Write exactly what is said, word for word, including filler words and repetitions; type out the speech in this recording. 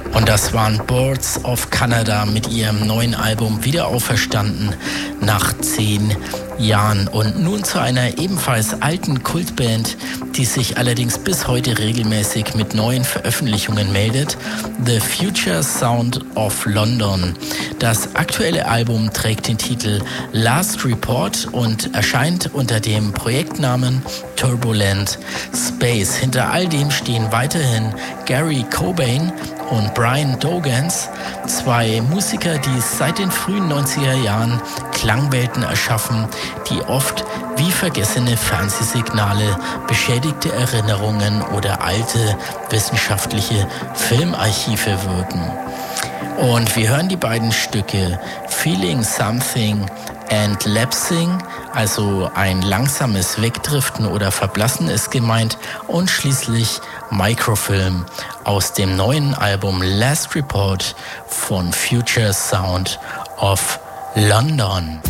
Und das waren Birds of Canada mit ihrem neuen Album Wiederauferstanden nach zehn Jahren. Und nun zu einer ebenfalls alten Kultband, die sich allerdings bis heute regelmäßig mit neuen Veröffentlichungen meldet. The Future Sound of London. Das aktuelle Album trägt den Titel Last Report und erscheint unter dem Projektnamen Turbulent Space. Hinter all dem stehen weiterhin Gary Cobain und Brian Dogans, zwei Musiker, die seit den frühen neunziger Jahren Klangwelten erschaffen, die oft wie vergessene Fernsehsignale, beschädigte Erinnerungen oder alte wissenschaftliche Filmarchive wirken. Und wir hören die beiden Stücke Feeling Something and Lapsing, also ein langsames Wegdriften oder Verblassen ist gemeint, und schließlich Microfilm aus dem neuen Album Last Report von Future Sound of London.